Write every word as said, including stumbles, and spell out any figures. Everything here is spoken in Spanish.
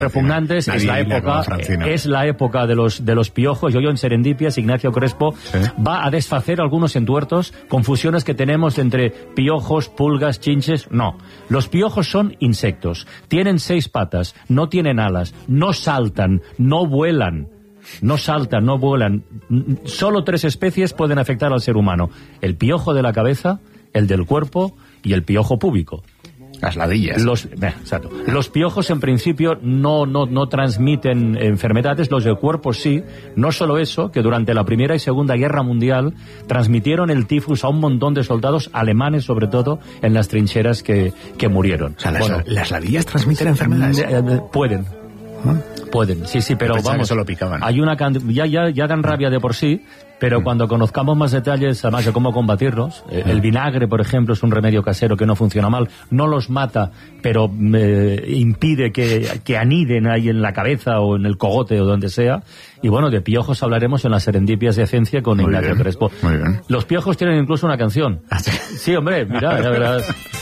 repugnantes. Es la época, es la época de los de los piojos. Yo, yo en Serendipias, Ignacio Crespo ¿sí? va a desfacer algunos entuertos, confusiones que tenemos entre piojos, pulgas, chinches. No, los piojos son insectos. Tienen seis patas, no tienen alas, no saltan, no vuelan. No saltan, no vuelan. Solo tres especies pueden afectar al ser humano: el piojo de la cabeza, el del cuerpo y el piojo púbico. Las ladillas. Los, eh, exacto. Los piojos en principio no, no, no transmiten enfermedades, los del cuerpo sí. No solo eso, que durante la Primera y Segunda Guerra Mundial transmitieron el tifus a un montón de soldados alemanes, sobre todo en las trincheras que, que murieron. O sea, las, bueno, las ladillas transmiten enfermedades. Eh, eh, pueden. ¿Ah? Pueden, sí, sí, pero vamos, solo picaban. Hay una ya, ya, ya dan rabia de por sí, pero mm. cuando conozcamos más detalles, además de cómo combatirlos, eh, mm. el vinagre, por ejemplo, es un remedio casero que no funciona mal, no los mata, pero eh, impide que, que aniden ahí en la cabeza o en el cogote o donde sea. Y bueno, de piojos hablaremos en las Serendipias de Ciencia con Muy Ignacio bien. Crespo. Muy bien. Los piojos tienen incluso una canción. Sí, hombre, mira, ya verás.